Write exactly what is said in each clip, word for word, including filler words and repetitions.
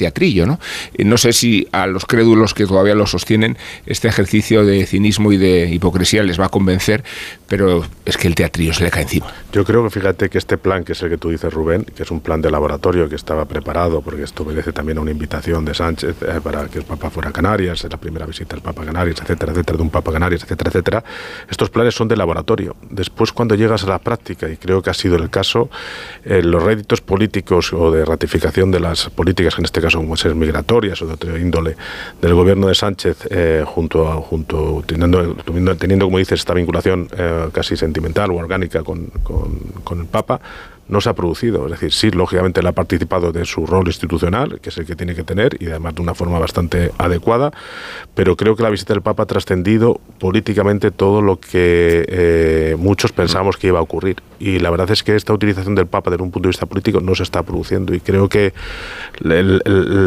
teatrillo, ¿no? No sé si a los crédulos que todavía lo sostienen este ejercicio de cinismo y de hipocresía les va a convencer, pero es que el teatrillo se le cae encima. Yo creo que fíjate que este plan, que es el que tú dices, Rubén, que es un plan de laboratorio que estaba preparado, porque esto obedece también a una invitación de Sánchez eh, para que el Papa fuera a Canarias, es la primera visita del Papa a Canarias, etcétera, etcétera, de un Papa a Canarias, etcétera, etcétera. Estos planes son de laboratorio. Después, cuando llegas a la práctica, y creo que ha sido el caso, eh, los réditos políticos o de ratificación de las políticas, en este caso como ser migratorias o de otra índole, del gobierno de Sánchez, eh, junto a, junto teniendo, teniendo, teniendo, como dices, esta vinculación eh, casi sentimental o orgánica con, con, con el Papa, no se ha producido. Es decir, sí, lógicamente él ha participado de su rol institucional, que es el que tiene que tener, y además de una forma bastante adecuada, pero creo que la visita del Papa ha trascendido políticamente todo lo que eh, muchos pensamos que iba a ocurrir. Y la verdad es que esta utilización del Papa desde un punto de vista político no se está produciendo, y creo que el, el,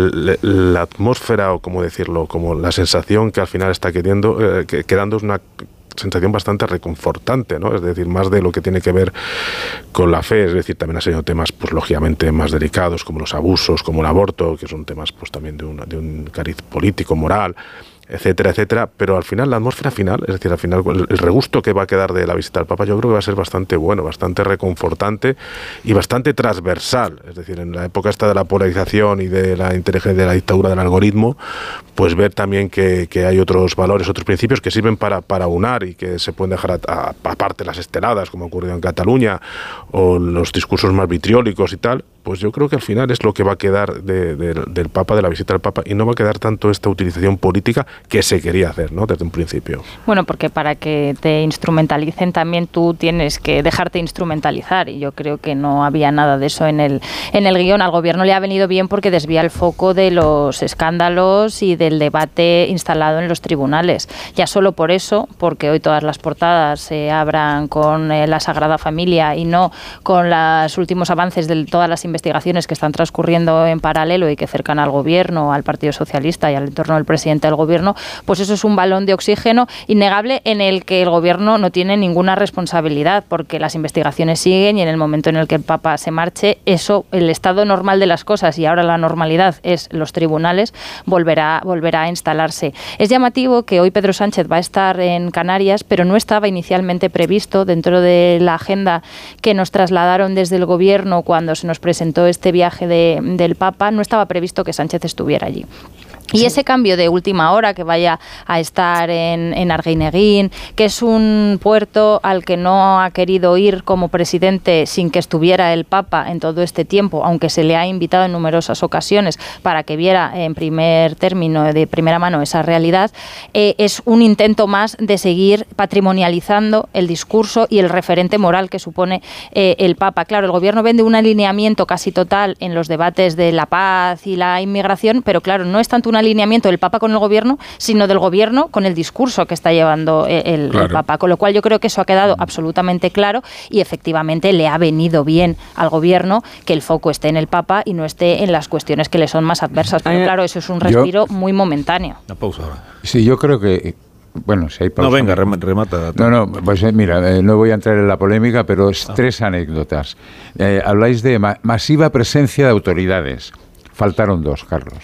el, la atmósfera, o cómo decirlo, como la sensación que al final está quedando, eh, que, quedando es una sensación bastante reconfortante, ¿no? Es decir, más de lo que tiene que ver con la fe, es decir, también ha sido temas, pues lógicamente, más delicados, como los abusos, como el aborto, que son temas, pues también de, una, de un cariz político, moral, etcétera, etcétera, pero al final, la atmósfera final, es decir, al final, el, el regusto que va a quedar de la visita al Papa, yo creo que va a ser bastante bueno, bastante reconfortante y bastante transversal. Es decir, en la época esta de la polarización y de la inteligencia, de la dictadura del algoritmo, pues ver también que, que hay otros valores, otros principios que sirven para, para unar y que se pueden dejar aparte las esteladas, como ha ocurrido en Cataluña, o los discursos más vitriólicos y tal. Pues yo creo que al final es lo que va a quedar de, de, del Papa, de la visita al Papa, y no va a quedar tanto esta utilización política que se quería hacer, ¿no?, desde un principio. Bueno, porque para que te instrumentalicen también tú tienes que dejarte instrumentalizar, y yo creo que no había nada de eso en el, en el guión. Al gobierno le ha venido bien porque desvía el foco de los escándalos y del debate instalado en los tribunales. Ya solo por eso, porque hoy todas las portadas se abran con eh, la Sagrada Familia y no con los últimos avances de todas las investigaciones investigaciones que están transcurriendo en paralelo y que cercan al gobierno, al Partido Socialista y al entorno del presidente del gobierno, pues eso es un balón de oxígeno innegable en el que el gobierno no tiene ninguna responsabilidad, porque las investigaciones siguen y en el momento en el que el Papa se marche, eso, el estado normal de las cosas, y ahora la normalidad es los tribunales, volverá, volverá a instalarse. Es llamativo que hoy Pedro Sánchez va a estar en Canarias, pero no estaba inicialmente previsto dentro de la agenda que nos trasladaron desde el gobierno cuando se nos presentó este viaje de, del Papa, no estaba previsto que Sánchez estuviera allí. Y sí. Ese cambio de última hora, que vaya a estar en, en Arguineguín, que es un puerto al que no ha querido ir como presidente sin que estuviera el Papa en todo este tiempo, aunque se le ha invitado en numerosas ocasiones para que viera en primer término, de primera mano, esa realidad, eh, es un intento más de seguir patrimonializando el discurso y el referente moral que supone eh, el Papa. Claro, el gobierno vende un alineamiento casi total en los debates de la paz y la inmigración, pero claro, no es tanto un alineamiento del Papa con el gobierno, sino del gobierno con el discurso que está llevando el, claro. el Papa. Con lo cual yo creo que eso ha quedado absolutamente claro, y efectivamente le ha venido bien al gobierno que el foco esté en el Papa y no esté en las cuestiones que le son más adversas. Pero claro, eso es un respiro yo, muy momentáneo. Una pausa ahora. Sí, yo creo que... Bueno, si hay pausa. No, venga, remata. No, no, pues mira, eh, no voy a entrar en la polémica, pero es ah. tres anécdotas. Eh, habláis de ma- masiva presencia de autoridades. Faltaron dos, Carlos.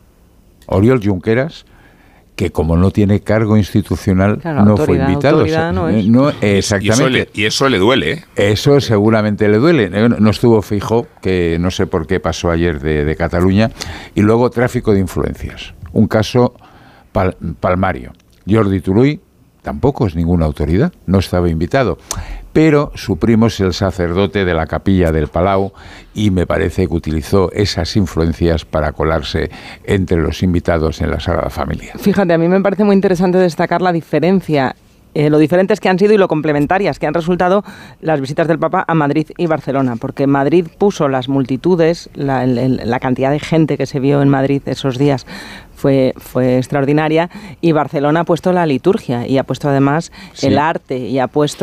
Oriol Junqueras, que como no tiene cargo institucional, claro, no fue invitado. O sea, no es. no, exactamente. Y eso, le, y eso le duele, ¿eh? Eso seguramente le duele. No estuvo Feijóo, que no sé por qué pasó ayer de, de Cataluña. Y luego tráfico de influencias. Un caso pal, palmario. Jordi Turull tampoco es ninguna autoridad, no estaba invitado. Pero su primo es el sacerdote de la capilla del Palau y me parece que utilizó esas influencias para colarse entre los invitados en la Sagrada Familia. Fíjate, a mí me parece muy interesante destacar la diferencia, eh, lo diferentes que han sido y lo complementarias que han resultado las visitas del Papa a Madrid y Barcelona, porque Madrid puso las multitudes, la, el, la cantidad de gente que se vio en Madrid esos días, Fue, fue extraordinaria, y Barcelona ha puesto la liturgia y ha puesto además sí. el arte y ha puesto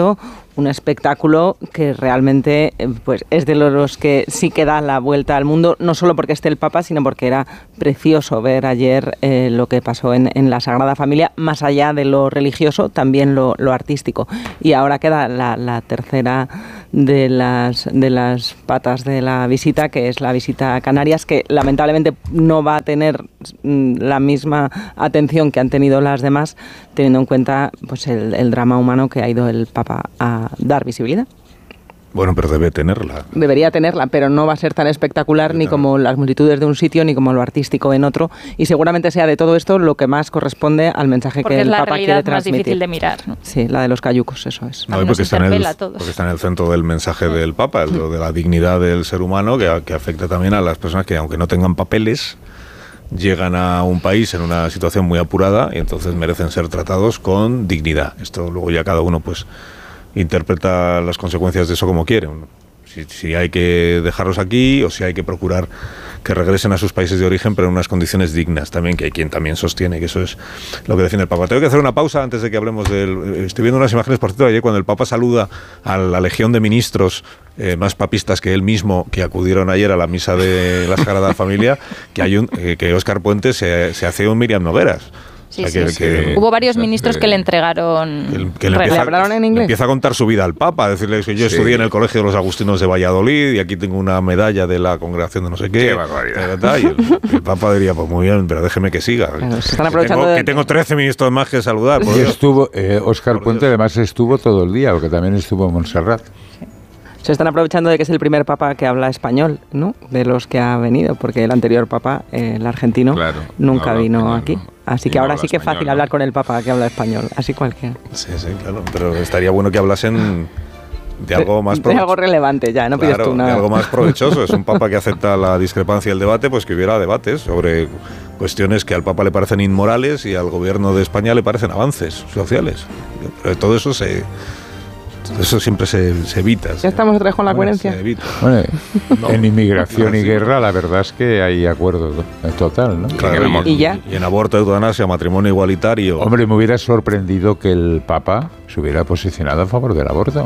un espectáculo que realmente pues es de los que sí que da la vuelta al mundo, no solo porque esté el Papa, sino porque era precioso ver ayer eh, lo que pasó en, en la Sagrada Familia, más allá de lo religioso, también lo, lo artístico. Y ahora queda la, la tercera de las, de las patas de la visita, que es la visita a Canarias, que lamentablemente no va a tener la misma atención que han tenido las demás, teniendo en cuenta pues el, el drama humano que ha ido el Papa a dar visibilidad. Bueno, pero debe tenerla. Debería tenerla, pero no va a ser tan espectacular ni como las multitudes de un sitio ni como lo artístico en otro, y seguramente sea de todo esto lo que más corresponde al mensaje porque que el Papa quiere quiere transmitir. Porque es la realidad más difícil de mirar, ¿no? Sí, la de los cayucos, eso es. No, porque está, en el, porque está en el centro del mensaje sí. del Papa, lo de la dignidad del ser humano, que, que afecta también a las personas que, aunque no tengan papeles, llegan a un país en una situación muy apurada y entonces merecen ser tratados con dignidad. Esto luego ya cada uno pues interpreta las consecuencias de eso como quiere. Si, si hay que dejarlos aquí o si hay que procurar que regresen a sus países de origen, pero en unas condiciones dignas también, que hay quien también sostiene que eso es lo que defiende el Papa. Tengo que hacer una pausa antes de que hablemos del... Estoy viendo unas imágenes, por cierto, ayer cuando el Papa saluda a la legión de ministros eh, más papistas que él mismo, que acudieron ayer a la misa de la Sagrada Familia, que hay un, eh, que Óscar Puente se, se hace un Miriam Nogueras. Sí, o sea, sí, que, sí. que, Hubo varios ministros que le entregaron... Que, que le, empieza, ¿Le hablaron en inglés? Empieza a contar su vida al Papa, decirle que yo sí. estudié en el Colegio de los Agustinos de Valladolid y aquí tengo una medalla de la congregación de no sé qué. Qué barbaridad. Y el, el Papa diría, pues muy bien, pero déjeme que siga. Claro, se están que, aprovechando tengo, de... que tengo trece ministros más que saludar. Por y Dios. estuvo, eh, Óscar por Puente Dios. además estuvo todo el día, porque también estuvo en Montserrat. Se están aprovechando de que es el primer Papa que habla español, ¿no? De los que ha venido, porque el anterior Papa, eh, el argentino, claro, nunca no vino español, aquí. no. Así Y que no ahora habla sí que es fácil español, ¿no? hablar con el Papa que habla español, así cualquiera. Sí, sí, claro. Pero estaría bueno que hablasen de algo más de provechoso. algo relevante ya, no Claro, pides tú nada. de algo más provechoso. Es un Papa que acepta la discrepancia y el debate, pues que hubiera debates sobre cuestiones que al Papa le parecen inmorales y al gobierno de España le parecen avances sociales. Pero todo eso se... Eso siempre se, se evita. Ya estamos otra vez con la Bueno, coherencia. se evita. Bueno, No. en inmigración No, y sí. guerra la verdad es que hay acuerdo total, ¿no? Claro, en el ¿Y ya? Y en aborto, eutanasia, matrimonio igualitario. Hombre, me hubiera sorprendido que el Papa se hubiera posicionado a favor del aborto.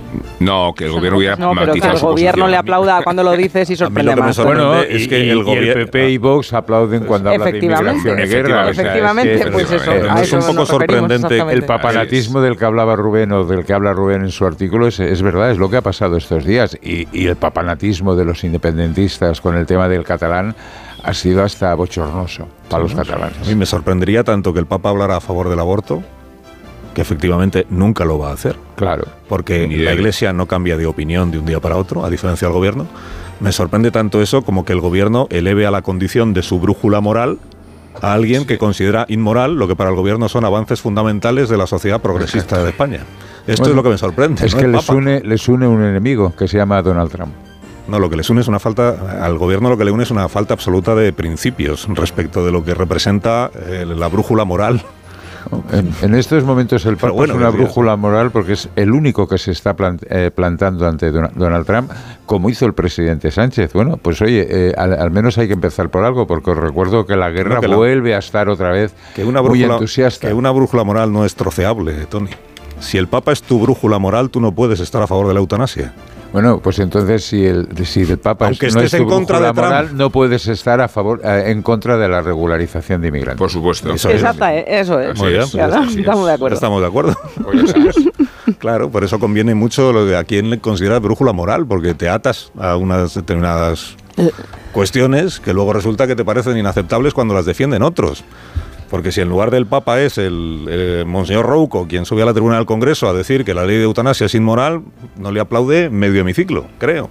No, que el gobierno hubiera No, pero que matizado el su gobierno posición. le aplauda cuando lo dices y sorprende lo que me más. sorprende- Bueno, es y, que y- el y gobier- el P P y Vox aplauden cuando habla de Efectivamente. inmigración y guerra. O sea, es que- Efectivamente, pues eso. Pero a no es eso un poco nos referimos sorprendente exactamente. El papanatismo del que hablaba Rubén o del que habla Rubén en su artículo es, es verdad, es lo que ha pasado estos días. Y, y el papanatismo de los independentistas con el tema del catalán ha sido hasta bochornoso para los A catalanes. mí me sorprendería tanto que el Papa hablara a favor del aborto, que efectivamente nunca lo va a hacer, Claro. porque Ni la debe. Iglesia no cambia de opinión de un día para otro, a diferencia del gobierno. Me sorprende tanto eso como que el gobierno eleve a la condición de su brújula moral a alguien que considera inmoral lo que para el gobierno son avances fundamentales de la sociedad progresista de España. Esto Bueno, es lo que me sorprende. Es ¿no? que El les Papa. une, les une un enemigo que se llama Donald Trump. No, lo que les une es una falta, al gobierno lo que le une es una falta absoluta de principios respecto de lo que representa eh, la brújula moral. En, en estos momentos el Papa bueno, es una es decir, brújula moral porque es el único que se está plant- eh, plantando ante Don- Donald Trump, como hizo el presidente Sánchez. Bueno, pues oye, eh, al, al menos hay que empezar por algo, porque os recuerdo que la guerra No, que la- vuelve a estar otra vez Que una muy brújula, entusiasta. que una brújula moral no es troceable, Tony. Si el Papa es tu brújula moral, tú no puedes estar a favor de la eutanasia. Bueno, pues entonces si el, si el Papa Aunque es, no estés es tu en contra brújula de Trump. moral, no puedes estar a favor eh, en contra de la regularización de inmigrantes. Por supuesto. Eso es. Exacta, eh, eso es. Muy bien, Así Ya es, no, así es. estamos de acuerdo. Estamos de acuerdo. Pues ya sabes. Claro, por eso conviene mucho lo de a quién le considera brújula moral, porque te atas a unas determinadas cuestiones que luego resulta que te parecen inaceptables cuando las defienden otros. Porque si en lugar del Papa es el, eh, Monseñor Rouco quien sube a la tribuna del Congreso a decir que la ley de eutanasia es inmoral, no le aplaude medio hemiciclo, creo.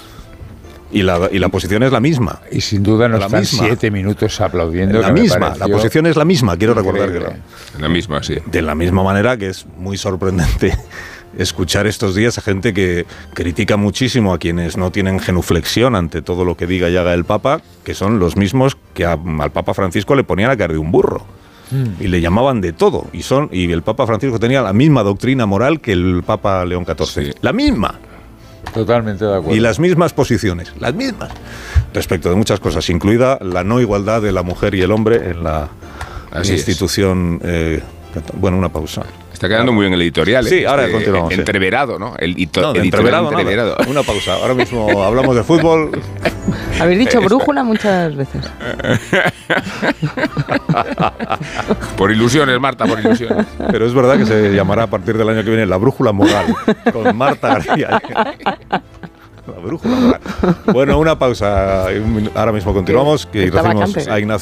Y la, y la posición es la misma. Y sin duda no La están misma. siete minutos aplaudiendo. La que me misma, la pareció posición es la misma, quiero recordar que increíble. la- La misma, sí. de la misma manera que es muy sorprendente escuchar estos días a gente que critica muchísimo a quienes no tienen genuflexión ante todo lo que diga y haga el Papa, que son los mismos que a- al Papa Francisco le ponían a caer de un burro. Y le llamaban de todo. Y son y el Papa Francisco tenía la misma doctrina moral que el Papa León catorce. Sí. La misma. Totalmente de acuerdo. Y las mismas posiciones. Las mismas. Respecto de muchas cosas, incluida la no igualdad de la mujer y el hombre en la Así es. institución... eh, bueno, una pausa. Está quedando muy bien el editorial. ¿eh? Sí, ahora este, continuamos. Entreverado, ¿no? El hito, no, editorial entreverado, entreverado. Nada. Una pausa. Ahora mismo hablamos de fútbol. Habéis dicho brújula muchas veces. Por ilusiones, Marta, por ilusiones. Pero es verdad que se llamará a partir del año que viene La Brújula Moral, con Marta García. La Brújula Moral. Bueno, una pausa. Ahora mismo continuamos. Que Está recibimos vacante. a Ignacio